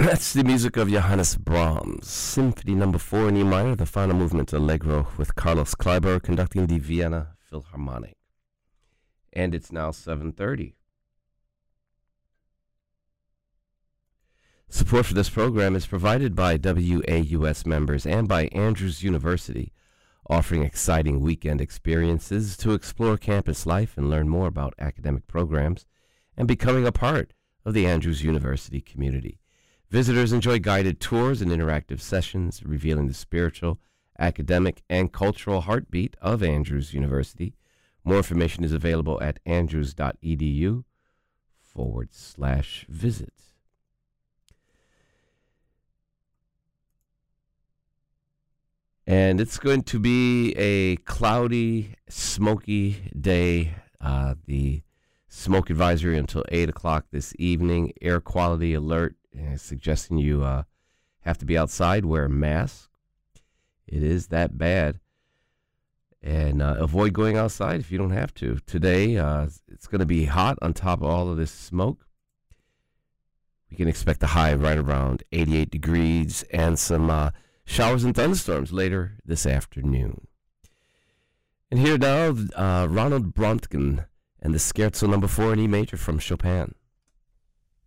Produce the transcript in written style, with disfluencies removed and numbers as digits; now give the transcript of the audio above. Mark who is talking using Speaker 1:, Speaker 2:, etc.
Speaker 1: That's the music of Johannes Brahms, Symphony No. 4 in E minor, the final movement Allegro, with Carlos Kleiber conducting the Vienna Philharmonic. And it's now 7:30. Support for this program is provided by WAUS members and by Andrews University, offering exciting weekend experiences to explore campus life and learn more about academic programs and becoming a part of the Andrews University community. Visitors enjoy guided tours and interactive sessions revealing the spiritual, academic, and cultural heartbeat of Andrews University. More information is available at andrews.edu/visit. And it's going to be a cloudy, smoky day. The smoke advisory until 8 o'clock this evening. Air quality alert suggesting you have to be outside, wear a mask. It is that bad. And avoid going outside if you don't have to. Today, it's going to be hot on top of all of this smoke. We can expect a high of right around 88 degrees and some showers and thunderstorms later this afternoon. And here now, Ronald Bröntgen and the Scherzo No. 4 in E major from Chopin.